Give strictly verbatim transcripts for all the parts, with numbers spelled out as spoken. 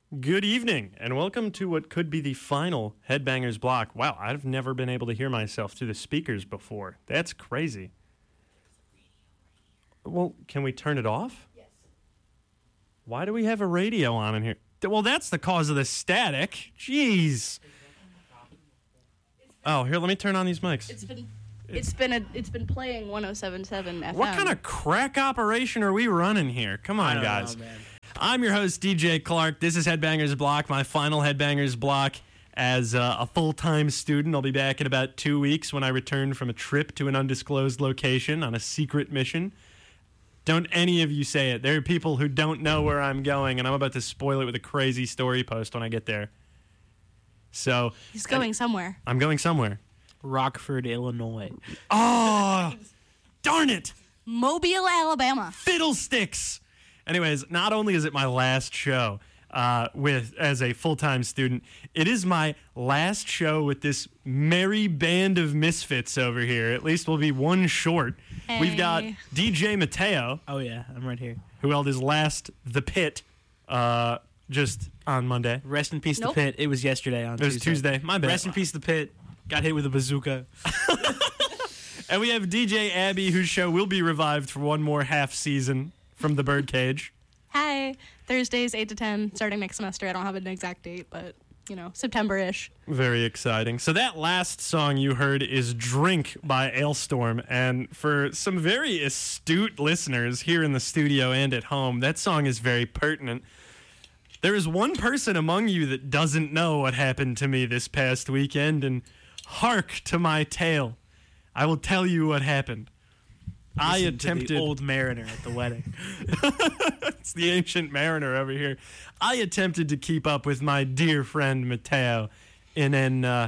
Good evening, and welcome to what could be the final Headbangers block. Wow, I've never been able to hear myself through the speakers before. That's crazy. Well, can we turn it off? Yes. Why do we have a radio on in here? Well, that's the cause of the static. Jeez. Oh, here, let me turn on these mics. It's been it's been a it's been playing one oh seven point seven F M. What kind of crack operation are we running here? Come on, I don't guys. know, man. I'm your host, D J Clark. This is Headbangers Block, my final Headbangers Block as uh, a full-time student. I'll be back in about two weeks when I return from a trip to an undisclosed location on a secret mission. Don't any of you say it. There are people who don't know where I'm going, and I'm about to spoil it with a crazy story post when I get there. So He's going somewhere. I'm going somewhere. Rockford, Illinois. Oh, darn it! Mobile, Alabama. Fiddlesticks! Anyways, not only is it my last show uh, with as a full-time student, it is my last show with this merry band of misfits over here. At least we'll be one short. Hey. We've got D J Mateo, Oh, yeah, I'm right here. who held his last The Pit uh, just on Monday. Rest in peace, Nope. The Pit. It was yesterday on It was Tuesday. Tuesday. My bad. Rest in peace, The Pit. Got hit with a bazooka. And we have D J Abby, whose show will be revived for one more half season from the Birdcage. Hi. Thursdays, eight to ten, starting next semester. I don't have an exact date, but, you know, September-ish. Very exciting. So that last song you heard is Drink by Ailstorm. And for some very astute listeners here in the studio and at home, that song is very pertinent. There is one person among you that doesn't know what happened to me this past weekend, and hark to my tale. I will tell you what happened. I Listen to attempted... the old mariner at the wedding. It's the ancient mariner over here. I attempted to keep up with my dear friend Mateo in an uh,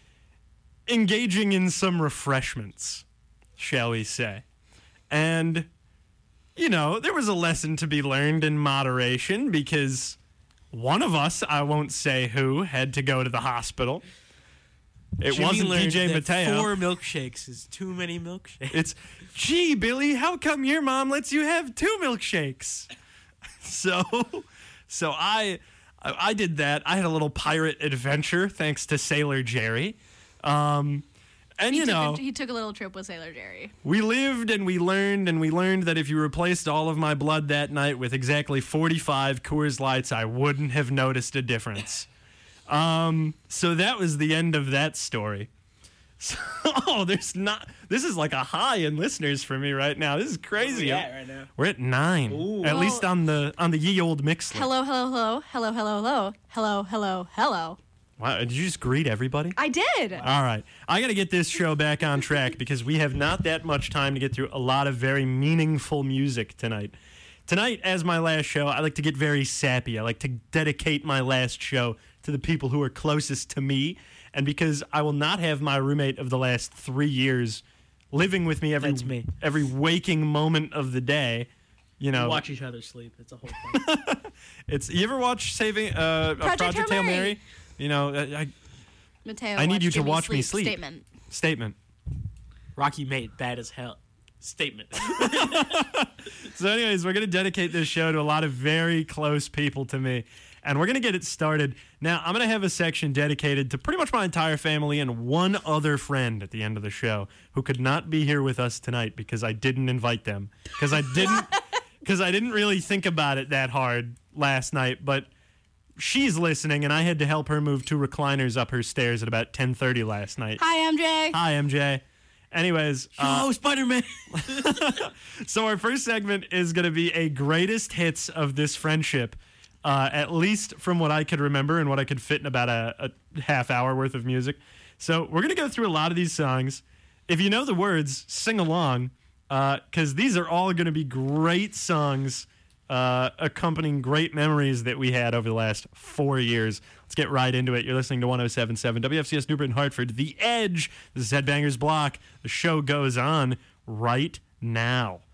engaging in some refreshments, shall we say. And, you know, there was a lesson to be learned in moderation because one of us, I won't say who, had to go to the hospital. It Jimmy wasn't learned D J that Mateo. Four milkshakes is too many milkshakes. It's, gee, Billy, how come your mom lets you have two milkshakes? So, so I, I did that. I had a little pirate adventure thanks to Sailor Jerry. Um, and, He you took know, a, he took a little trip with Sailor Jerry. we lived and we learned and we learned that if you replaced all of my blood that night with exactly forty-five Coors Lights, I wouldn't have noticed a difference. Um, so that was the end of that story. So, oh, there's not. This is like a high in listeners for me right now. This is crazy. Where we at right now? We're at nine, Ooh. at Well- least on the on the ye old mix. Hello, hello, hello. Hello, hello, hello. Hello, hello, hello. Wow, did you just greet everybody? I did. All right, I got to get this show back on track because we have not that much time to get through a lot of very meaningful music tonight. Tonight, as my last show, I like to get very sappy. I like to dedicate my last show to the people who are closest to me. And because I will not have my roommate of the last three years living with me every That's me. every waking moment of the day, you know, We watch each other sleep. It's a whole thing. it's you ever watch Saving uh, Project Project Hail Hail Mary? Mary? You know, I, I, Mateo, I need watch you to Jimmy watch me sleep. Statement. statement. Rocky mate, bad as hell. Statement. So, anyways, we're going to dedicate this show to a lot of very close people to me. And we're going to get it started. Now, I'm going to have a section dedicated to pretty much my entire family and one other friend at the end of the show who could not be here with us tonight because I didn't invite them. Because I didn't because I didn't really think about it that hard last night. But she's listening, and I had to help her move two recliners up her stairs at about ten thirty last night. Hi, M J. Hi, M J. Anyways, uh, oh, Spider-Man. so our first segment is going to be a greatest hits of this friendship, uh, at least from what I could remember and what I could fit in about a, a half hour worth of music. So we're going to go through a lot of these songs. If you know the words, sing along, because these are all going to be great songs uh, accompanying great memories that we had over the last four years. Let's get right into it. You're listening to one oh seven point seven W F C S New Britain Hartford, The Edge. This is Headbangers Block. The show goes on right now.